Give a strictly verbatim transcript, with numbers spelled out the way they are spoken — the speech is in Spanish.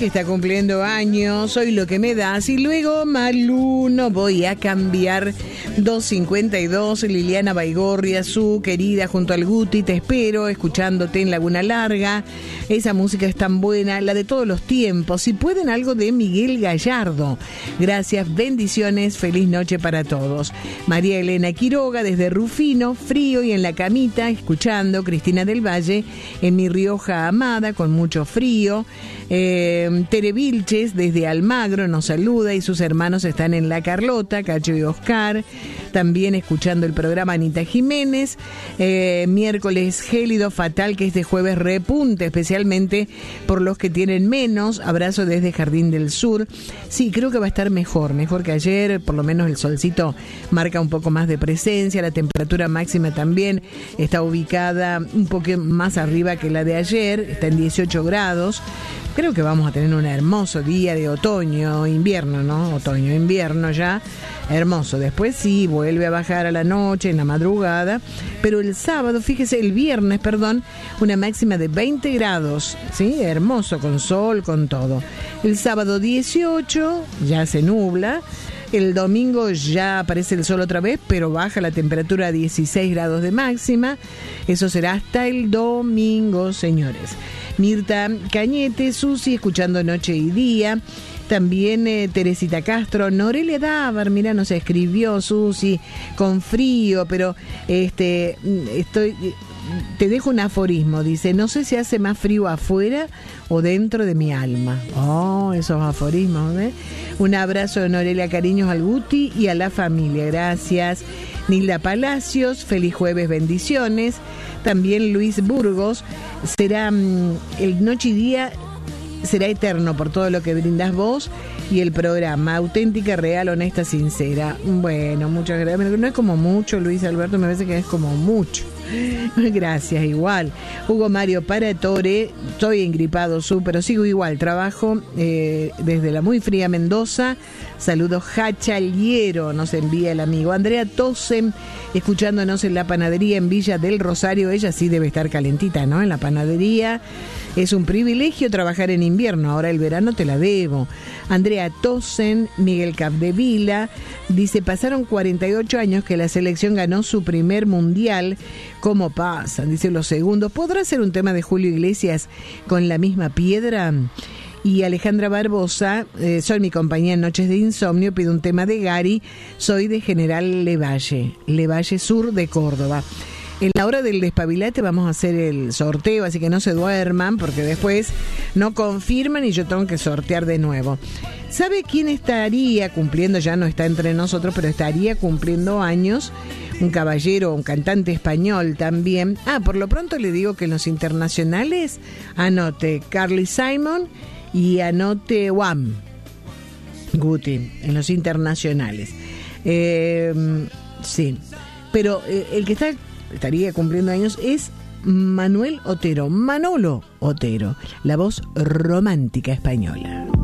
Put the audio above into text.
que está cumpliendo años, Soy lo que me das, y luego Malú, No voy a cambiar, dos cincuenta y dos, Liliana Baigorria, Su querida, junto al Guti, Te espero, escuchándote en Laguna Larga, esa música es tan buena, la de todos los tiempos, si pueden algo de Miguel Gallardo, gracias, bendiciones, feliz noche para todos. María Elena Quiroga, desde Rufino, frío y en la camita, escuchando, Cristina del Valle, en mi Rioja amada, con mucho frío. eh, Tere Vilches, desde Almagro, nos saluda, y sus hermanos están en La Carlota, Cacho y Oscar, también escuchando el programa. Anita Jiménez, eh, miércoles gélido, fatal, que este jueves repunte, especialmente por los que tienen menos, abrazo desde Jardín del Sur. Sí, creo que va a estar mejor, mejor que ayer, por lo menos el solcito marca un poco más de presencia, la temperatura máxima también está ubicada un poco más arriba que la de ayer, está en dieciocho grados. Creo que vamos a tener un hermoso día de otoño, invierno, ¿no? Otoño, invierno ya, hermoso. Después sí, vuelve a bajar a la noche, en la madrugada, pero el sábado, fíjese, el viernes, perdón, una máxima de veinte grados, ¿sí? Hermoso, con sol, con todo. El sábado dieciocho, ya se nubla. El domingo ya aparece el sol otra vez, pero baja la temperatura a dieciséis grados de máxima. Eso será hasta el domingo, señores. Mirta Cañete, Susi, escuchando Noche y Día. También eh, Teresita Castro, Norelia Dávar, mira, nos escribió Susi, con frío, pero este estoy... Te dejo un aforismo, dice, no sé si hace más frío afuera o dentro de mi alma. Oh, esos aforismos, ¿eh? Un abrazo de Norelia, cariños al Guti y a la familia, gracias. Nilda Palacios, feliz jueves, bendiciones. También Luis Burgos, será um, el Noche y Día será eterno por todo lo que brindás vos y el programa, auténtica, real, honesta, sincera. Bueno, muchas gracias. No es como mucho, Luis Alberto, me parece que es como mucho. Gracias, igual. Hugo Mario Paratore, estoy engripado, su, pero sigo igual. Trabajo eh, desde la muy fría Mendoza. Saludos, Jachaliero, nos envía el amigo. Andrea Tosen, escuchándonos en la panadería en Villa del Rosario. Ella sí debe estar calentita, ¿no? En la panadería. Es un privilegio trabajar en invierno, ahora el verano te la debo. Andrea Tosen, Miguel Capdevila, dice, pasaron cuarenta y ocho años que la selección ganó su primer mundial. ¿Cómo pasan? Dice, los segundos. ¿Podrá ser un tema de Julio Iglesias con La misma piedra? Y Alejandra Barbosa, eh, soy mi compañía en Noches de Insomnio, pido un tema de Gary, soy de General Levalle, Levalle Sur de Córdoba. En la hora del despabilate vamos a hacer el sorteo, así que no se duerman, porque después no confirman y yo tengo que sortear de nuevo. ¿Sabe quién estaría cumpliendo? Ya no está entre nosotros, pero estaría cumpliendo años. Un caballero, un cantante español también. Ah, por lo pronto le digo que en los internacionales anote Carly Simon y anote Wham, Guti, en los internacionales. Eh, sí, pero eh, el que está... estaría cumpliendo años es Manuel Otero, Manolo Otero, la voz romántica española.